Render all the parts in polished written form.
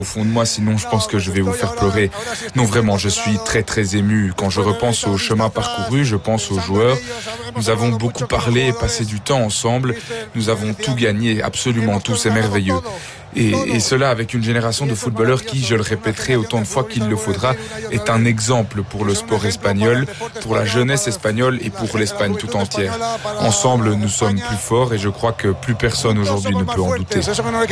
Au fond de moi, sinon je pense que je vais vous faire pleurer. Non, vraiment, je suis très très ému. Quand je repense au chemin parcouru, je pense aux joueurs. Nous avons beaucoup parlé et passé du temps ensemble. Nous avons tout gagné, absolument tout, c'est merveilleux. Et cela avec une génération de footballeurs qui, je le répéterai autant de fois qu'il le faudra, est un exemple pour le sport espagnol, pour la jeunesse espagnole et pour l'Espagne tout entière. Ensemble, nous sommes plus forts et je crois que plus personne aujourd'hui ne peut en douter.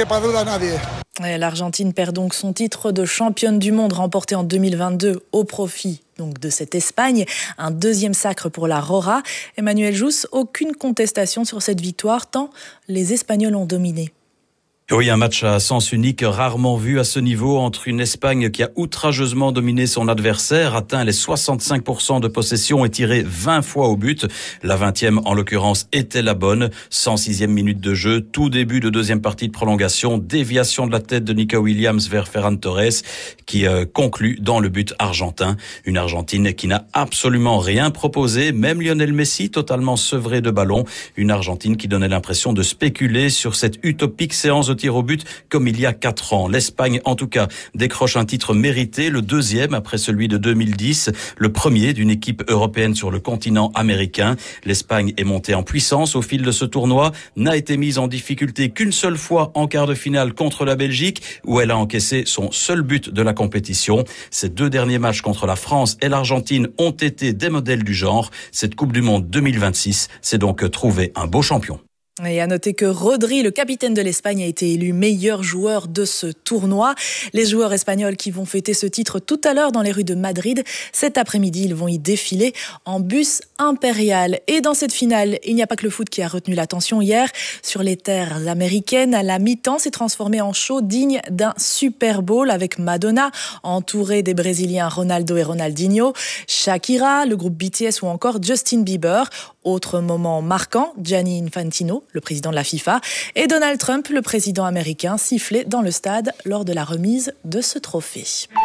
L'Argentine perd donc son titre de championne du monde remporté en 2022 au profit donc de cette Espagne. Un deuxième sacre pour la Rora. Emmanuel Jousse, aucune contestation sur cette victoire tant les Espagnols ont dominé. Oui, un match à sens unique, rarement vu à ce niveau entre une Espagne qui a outrageusement dominé son adversaire, atteint les 65% de possession et tiré 20 fois au but. La 20e, en l'occurrence, était la bonne. 106e minute de jeu, tout début de deuxième partie de prolongation, déviation de la tête de Nico Williams vers Ferran Torres qui conclut dans le but argentin. Une Argentine qui n'a absolument rien proposé, même Lionel Messi totalement sevré de ballon. Une Argentine qui donnait l'impression de spéculer sur cette utopique séance de tir au but comme il y a 4 ans. L'Espagne, en tout cas, décroche un titre mérité, le deuxième après celui de 2010, le premier d'une équipe européenne sur le continent américain. L'Espagne est montée en puissance au fil de ce tournoi, n'a été mise en difficulté qu'une seule fois en quart de finale contre la Belgique, où elle a encaissé son seul but de la compétition. Ces 2 derniers matchs contre la France et l'Argentine ont été des modèles du genre. Cette Coupe du Monde 2026 s'est donc trouvé un beau champion. Et à noter que Rodri, le capitaine de l'Espagne, a été élu meilleur joueur de ce tournoi. Les joueurs espagnols qui vont fêter ce titre tout à l'heure dans les rues de Madrid. Cet après-midi, ils vont y défiler en bus impérial. Et dans cette finale, il n'y a pas que le foot qui a retenu l'attention hier. Sur les terres américaines, à la mi-temps, s'est transformé en show digne d'un Super Bowl avec Madonna, entourée des Brésiliens Ronaldo et Ronaldinho, Shakira, le groupe BTS ou encore Justin Bieber. Autre moment marquant, Gianni Infantino, le président de la FIFA, et Donald Trump, le président américain, sifflé dans le stade lors de la remise de ce trophée.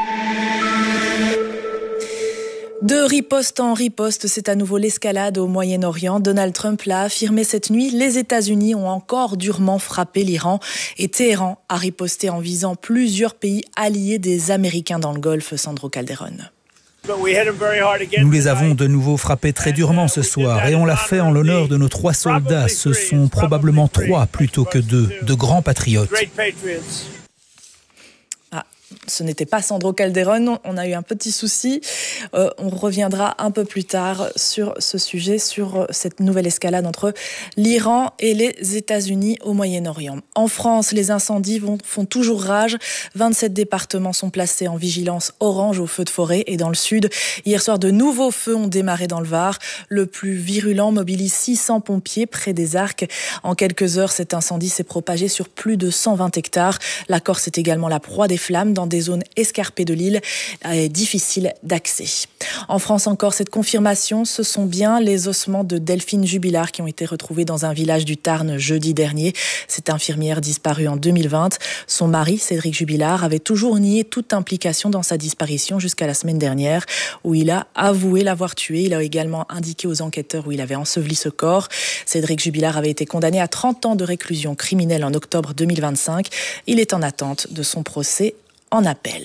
De riposte en riposte, c'est à nouveau l'escalade au Moyen-Orient. Donald Trump l'a affirmé cette nuit, les États-Unis ont encore durement frappé l'Iran et Téhéran a riposté en visant plusieurs pays alliés des Américains dans le Golfe. Sandro Calderón. Nous les avons de nouveau frappés très durement ce soir et on l'a fait en l'honneur de nos 3 soldats. Ce sont probablement 3 plutôt que 2, de grands patriotes. Ce n'était pas Sandro Calderón, on a eu un petit souci. On reviendra un peu plus tard sur ce sujet, sur cette nouvelle escalade entre l'Iran et les États-Unis au Moyen-Orient. En France, les incendies font toujours rage. 27 départements sont placés en vigilance orange aux feux de forêt. Et dans le sud, hier soir, de nouveaux feux ont démarré dans le Var. Le plus virulent mobilise 600 pompiers près des Arcs. En quelques heures, cet incendie s'est propagé sur plus de 120 hectares. La Corse est également la proie des flammes dans des zones escarpées de l'île et difficiles d'accès. En France encore, cette confirmation, ce sont bien les ossements de Delphine Jubilard qui ont été retrouvés dans un village du Tarn jeudi dernier. Cette infirmière disparue en 2020. Son mari, Cédric Jubilard, avait toujours nié toute implication dans sa disparition jusqu'à la semaine dernière où il a avoué l'avoir tué. Il a également indiqué aux enquêteurs où il avait enseveli ce corps. Cédric Jubilard avait été condamné à 30 ans de réclusion criminelle en octobre 2025. Il est en attente de son procès en appel.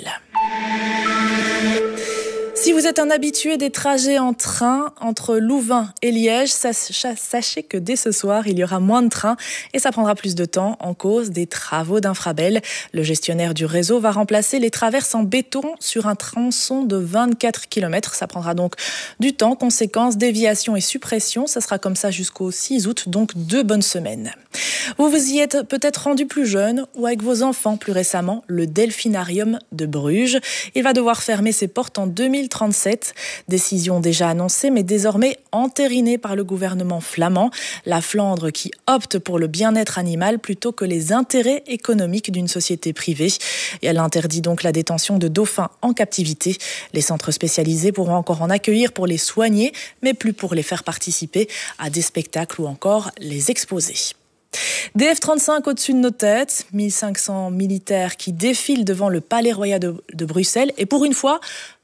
Si vous êtes un habitué des trajets en train entre Louvain et Liège, sachez que dès ce soir, il y aura moins de trains et ça prendra plus de temps en cause des travaux d'Infrabel. Le gestionnaire du réseau va remplacer les traverses en béton sur un tronçon de 24 km. Ça prendra donc du temps. Conséquence, déviation et suppression. Ça sera comme ça jusqu'au 6 août, donc 2 bonnes semaines. Vous vous y êtes peut-être rendu plus jeune ou avec vos enfants plus récemment, le Delphinarium de Bruges. Il va devoir fermer ses portes en 2037. Décision déjà annoncée mais désormais entérinée par le gouvernement flamand. La Flandre qui opte pour le bien-être animal plutôt que les intérêts économiques d'une société privée. Et elle interdit donc la détention de dauphins en captivité. Les centres spécialisés pourront encore en accueillir pour les soigner, mais plus pour les faire participer à des spectacles ou encore les exposer. Des F-35 au-dessus de nos têtes, 1500 militaires qui défilent devant le Palais Royal de Bruxelles. Et pour une fois,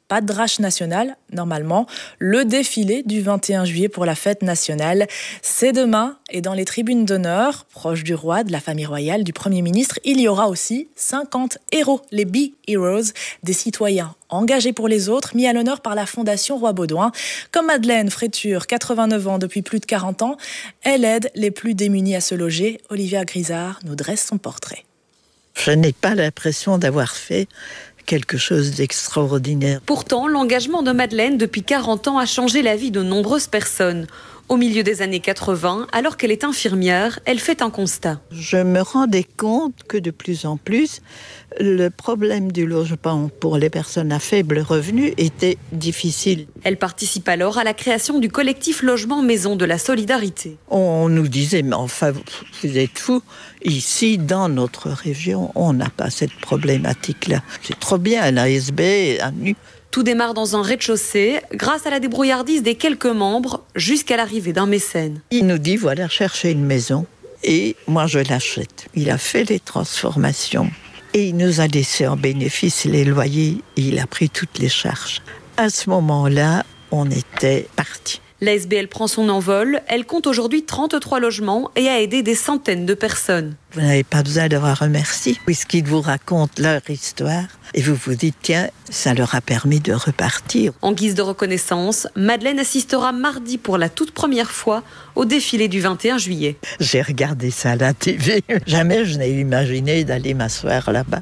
Pas de drache nationale, normalement. Le défilé du 21 juillet pour la fête nationale, c'est demain. Et dans les tribunes d'honneur, proches du roi, de la famille royale, du Premier ministre, il y aura aussi 50 héros, les Be Heroes, des citoyens engagés pour les autres, mis à l'honneur par la Fondation Roi Baudouin. Comme Madeleine Fréture, 89 ans depuis plus de 40 ans, elle aide les plus démunis à se loger. Olivia Grisard nous dresse son portrait. Je n'ai pas l'impression d'avoir fait quelque chose d'extraordinaire. Pourtant, l'engagement de Madeleine depuis 40 ans a changé la vie de nombreuses personnes. Au milieu des années 80, alors qu'elle est infirmière, elle fait un constat. Je me rendais compte que de plus en plus, le problème du logement pour les personnes à faible revenu était difficile. Elle participe alors à la création du collectif Logement Maison de la Solidarité. On nous disait, mais enfin, vous êtes fous. Ici, dans notre région, on n'a pas cette problématique-là. C'est trop bien, l'ASB à nu. Tout démarre dans un rez-de-chaussée, grâce à la débrouillardise des quelques membres, jusqu'à l'arrivée d'un mécène. Il nous dit, voilà, cherchez une maison, et moi je l'achète. Il a fait les transformations, et il nous a laissé en bénéfice les loyers, et il a pris toutes les charges. À ce moment-là, on était partis. La SBL prend son envol, elle compte aujourd'hui 33 logements et a aidé des centaines de personnes. Vous n'avez pas besoin d'avoir un merci, puisqu'ils vous racontent leur histoire et vous vous dites, tiens, ça leur a permis de repartir. En guise de reconnaissance, Madeleine assistera mardi pour la toute première fois au défilé du 21 juillet. J'ai regardé ça à la TV. Jamais je n'ai imaginé d'aller m'asseoir là-bas.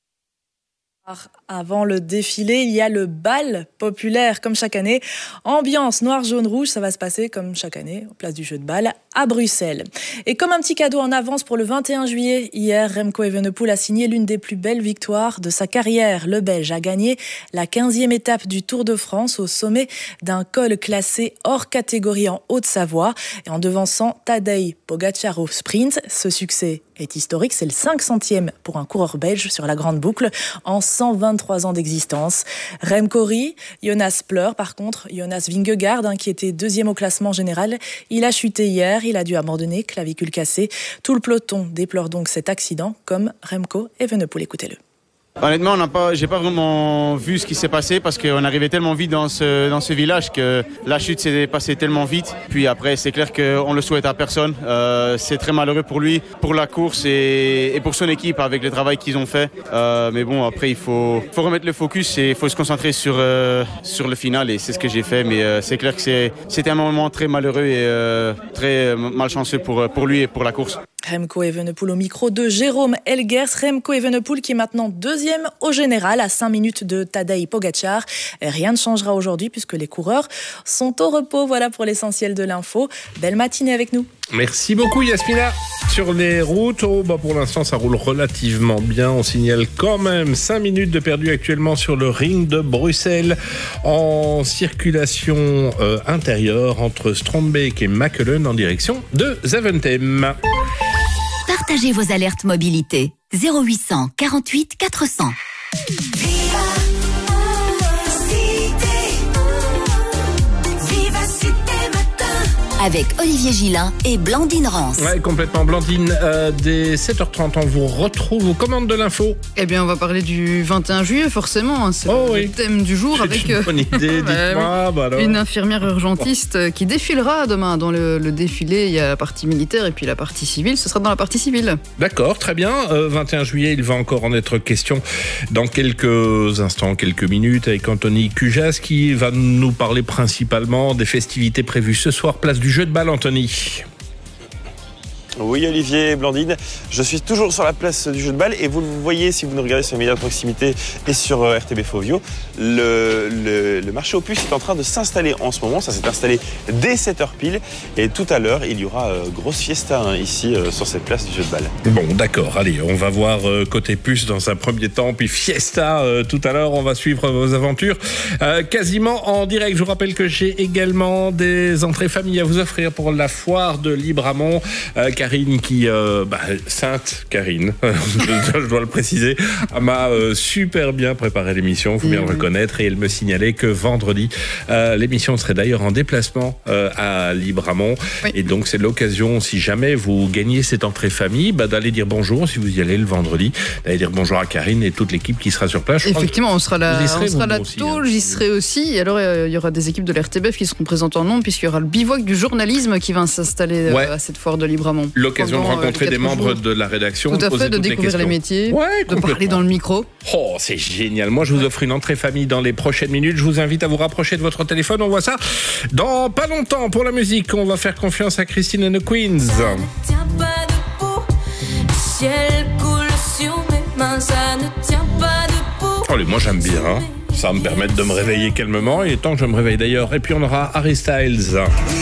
Avant le défilé, il y a le bal populaire, comme chaque année. Ambiance noir, jaune, rouge, ça va se passer comme chaque année, au place du jeu de balle, à Bruxelles. Et comme un petit cadeau en avance pour le 21 juillet, hier, Remco Evenepoel a signé l'une des plus belles victoires de sa carrière. Le Belge a gagné la 15e étape du Tour de France au sommet d'un col classé hors catégorie en Haute-Savoie et en devançant Tadej Pogačar au sprint. Ce succès est historique, c'est le 500e pour un coureur belge sur la grande boucle en 123 ans d'existence. Remco rit, Jonas pleure. Par contre, Jonas Vingegaard, qui était deuxième au classement général, il a chuté hier, il a dû abandonner, clavicule cassée. Tout le peloton déplore donc cet accident, comme Remco Evenepoel. Écoutez-le. Honnêtement, j'ai pas vraiment vu ce qui s'est passé parce qu'on arrivait tellement vite dans ce village que la chute s'est passée tellement vite. Puis après, c'est clair qu'on le souhaite à personne. C'est très malheureux pour lui, pour la course et pour son équipe avec le travail qu'ils ont fait. Mais bon, après, il faut remettre le focus et il faut se concentrer sur le final et c'est ce que j'ai fait. Mais c'est clair que c'était un moment très malheureux et très malchanceux pour lui et pour la course. Remco Evenepoel au micro de Jérôme Elgers. Remco Evenepoel qui est maintenant deuxième au général à 5 minutes de Tadej Pogačar. Rien ne changera aujourd'hui puisque les coureurs sont au repos. Voilà pour l'essentiel de l'info. Belle matinée avec nous. Merci beaucoup Yasmina. Sur les routes, pour l'instant ça roule relativement bien. On signale quand même 5 minutes de perdu actuellement sur le ring de Bruxelles en circulation intérieure entre Strombeek et Mechelen en direction de Zaventem. Partagez vos alertes mobilité 0800 48 400. Avec Olivier Gillin et Blandine Rance. Ouais, complètement. Blandine, dès 7h30, on vous retrouve aux commandes de l'info. Eh bien, on va parler du 21 juillet, forcément. C'est le thème du jour avec une bonne idée, dites-moi. Une infirmière urgentiste qui défilera demain dans le défilé. Il y a la partie militaire et puis la partie civile. Ce sera dans la partie civile. D'accord, très bien. 21 juillet, il va encore en être question dans quelques instants, quelques minutes, avec Anthony Cujas qui va nous parler principalement des festivités prévues ce soir, place du jeu de balle, Anthony. Oui, Olivier, Blandine, je suis toujours sur la place du jeu de balle et vous le voyez si vous nous regardez sur les médias de proximité et sur RTB Fovio, le marché aux puces est en train de s'installer en ce moment. Ça s'est installé dès 7h pile et tout à l'heure, il y aura grosse fiesta ici sur cette place du jeu de balle. Bon, d'accord, allez, on va voir côté puce dans un premier temps, puis fiesta tout à l'heure. On va suivre vos aventures quasiment en direct. Je vous rappelle que j'ai également des entrées famille à vous offrir pour la foire de Libramont, car Karine qui, Sainte Karine, je dois le préciser, m'a super bien préparé l'émission, il faut bien le reconnaître, et elle me signalait que vendredi, l'émission serait d'ailleurs en déplacement à Libramont, et donc c'est l'occasion, si jamais vous gagnez cette entrée famille, d'aller dire bonjour, si vous y allez le vendredi, d'aller dire bonjour à Karine et toute l'équipe qui sera sur place. Effectivement, on sera là tôt, j'y serai aussi, et alors il y aura des équipes de la RTBF qui seront présentes en nombre, puisqu'il y aura le bivouac du journalisme qui va s'installer à cette foire de Libramont. L'occasion de rencontrer des membres de la rédaction. Tout à fait, de découvrir les métiers, de parler dans le micro. Oh, c'est génial. Moi, je vous offre une entrée famille dans les prochaines minutes. Je vous invite à vous rapprocher de votre téléphone. On voit ça dans pas longtemps. Pour la musique, on va faire confiance à Christine and the Queens. Ça ne tient pas debout. Le ciel coule sur mes mains, ça ne tient pas debout. Allez, moi j'aime bien. Ça va me permettre de me réveiller calmement. Il est temps que je me réveille d'ailleurs. Et puis on aura Harry Styles.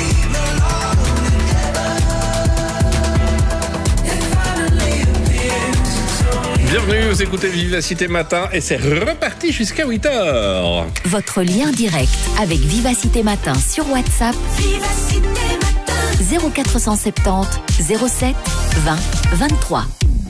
Bienvenue, vous écoutez Vivacité Matin et c'est reparti jusqu'à 8h. Votre lien direct avec Vivacité Matin sur WhatsApp. Vivacité Matin 0470 07 20 23.